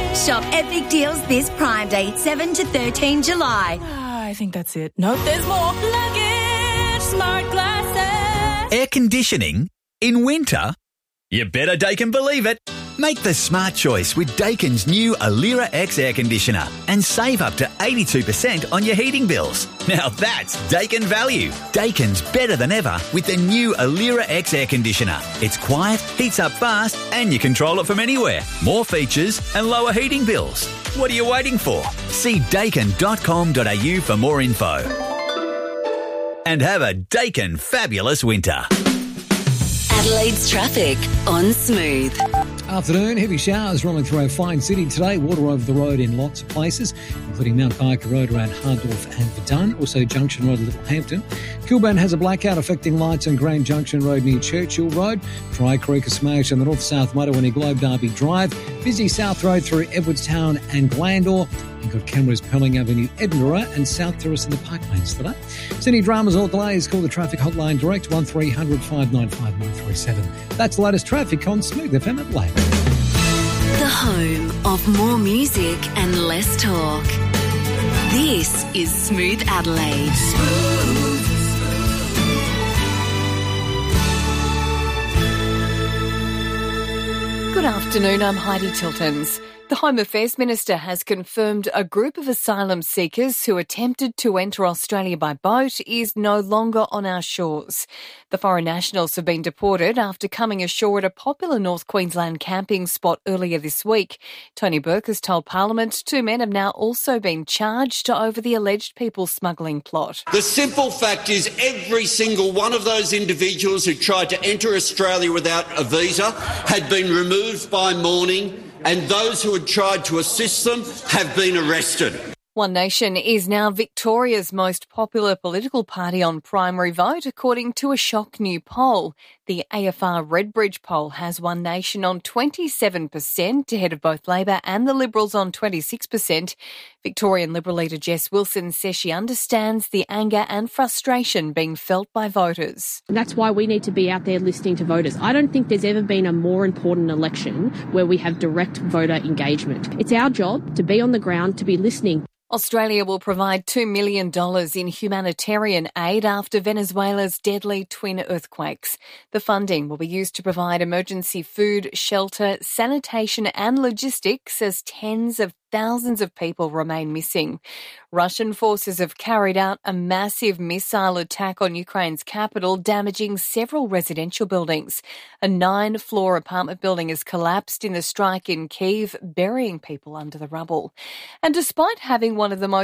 Shop epic deals this Prime Day, 7 to 13 July. I think that's it. Nope, there's more. Luggage, smart glasses. Air conditioning in winter? You better Daikin believe it. Make the smart choice with Daikin's new Alira X air conditioner and save up to 82% on your heating bills. Now that's Daikin value. Daikin's better than ever with the new Alira X air conditioner. It's quiet, heats up fast, and you control it from anywhere. More features and lower heating bills. What are you waiting for? See daikin.com.au for more info. And have a Daikin fabulous winter. Adelaide's traffic on Smooth. Afternoon, heavy showers rolling through our fine city today. Water over the road in lots of places, including Mount Barker Road around Hardorf and Verdun, also Junction Road, Littlehampton. Kilburn has a blackout affecting lights on Grand Junction Road near Churchill Road. Dry Creek is smashed on the north-south motorway near Globe Derby Drive. Busy South Road through Edwardstown and Glandore. You've got cameras Pelling Avenue, Edinburgh and South Terrace in the Park Lanes today. Sydney dramas or delays, call the traffic hotline direct 1300 595 937. That's the latest traffic on Smooth FM Adelaide. The home of more music and less talk. This is Smooth Adelaide. Good afternoon, I'm Heidi Tiltons. The Home Affairs Minister has confirmed a group of asylum seekers who attempted to enter Australia by boat is no longer on our shores. The foreign nationals have been deported after coming ashore at a popular North Queensland camping spot earlier this week. Tony Burke has told Parliament 2 men have now also been charged over the alleged people smuggling plot. The simple fact is every single one of those individuals who tried to enter Australia without a visa had been removed by morning, and those who had tried to assist them have been arrested. One Nation is now Victoria's most popular political party on primary vote, according to a shock new poll. The AFR Redbridge poll has One Nation on 27%, ahead of both Labor and the Liberals on 26%. Victorian Liberal leader Jess Wilson says she understands the anger and frustration being felt by voters. That's why we need to be out there listening to voters. I don't think there's ever been a more important election where we have direct voter engagement. It's our job to be on the ground, to be listening. Australia will provide $2 million in humanitarian aid after Venezuela's deadly twin earthquakes. The funding will be used to provide emergency food, shelter, sanitation and logistics as tens of thousands of people remain missing. Russian forces have carried out a massive missile attack on Ukraine's capital, damaging several residential buildings. A 9-floor apartment building has collapsed in the strike in Kyiv, burying people under the rubble. And despite having one of the most